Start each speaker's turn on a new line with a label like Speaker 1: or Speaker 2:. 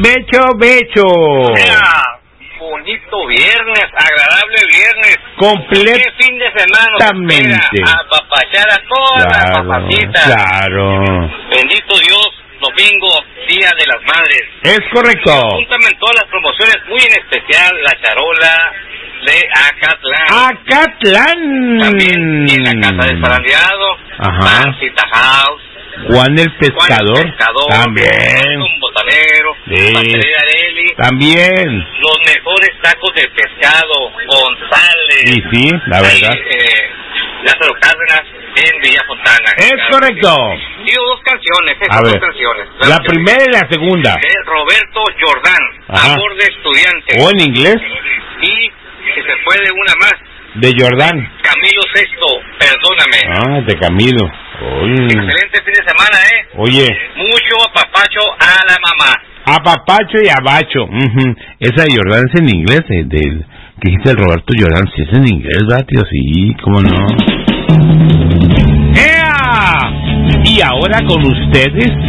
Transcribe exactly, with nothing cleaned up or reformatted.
Speaker 1: Becho, Becho.
Speaker 2: Mira, bonito viernes, agradable viernes.
Speaker 1: Completamente.
Speaker 2: ¿Qué fin de semana nos espera? A papachar a todas
Speaker 1: claro,
Speaker 2: las papacitas.
Speaker 1: Claro.
Speaker 2: Bendito Dios, domingo, Día de las Madres.
Speaker 1: Es correcto.
Speaker 2: Júntame en todas las promociones, muy en especial la charola de Acatlán.
Speaker 1: Acatlán.
Speaker 2: También en la casa de zarandeado.
Speaker 1: Ajá.
Speaker 2: Pancita House.
Speaker 1: Juan el Pescador.
Speaker 2: Juan el Pescador.
Speaker 1: También.
Speaker 2: Un botanero.
Speaker 1: Sí.
Speaker 2: Pastelería Areli.
Speaker 1: También.
Speaker 2: Los mejores tacos de pescado. González.
Speaker 1: Sí, sí, la verdad.
Speaker 2: Ahí, eh, Lázaro Cárdenas en Villa Fontana.
Speaker 1: Es
Speaker 2: claro,
Speaker 1: correcto.
Speaker 2: Sí. Digo dos canciones, esas
Speaker 1: A
Speaker 2: dos
Speaker 1: ver,
Speaker 2: canciones.
Speaker 1: la primera y la segunda.
Speaker 2: De Roberto Jordán,
Speaker 1: Ajá.
Speaker 2: Amor de Estudiante.
Speaker 1: ¿O en inglés?
Speaker 2: Y, si se puede, una más.
Speaker 1: De Jordán.
Speaker 2: Camilo Sexto, Perdóname.
Speaker 1: Ah, de Camilo. Oye.
Speaker 2: Excelente fin de semana, ¿eh?
Speaker 1: Oye.
Speaker 2: Mucho apapacho a la mamá.
Speaker 1: A papacho y a bacho. Uh-huh. Esa de Jordán es en inglés, de, de, que dijiste el Roberto Jordán, sí es en inglés, ¿verdad, tío? Sí, cómo no. ¡Ea! Y ahora con ustedes,